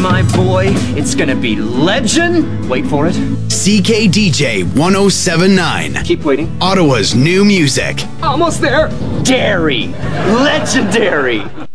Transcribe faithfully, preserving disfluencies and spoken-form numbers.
my boy. It's gonna be legend. Wait for it. C K D J one oh seven point nine. Keep waiting. Ottawa's new music. Almost there. Dairy. Legendary.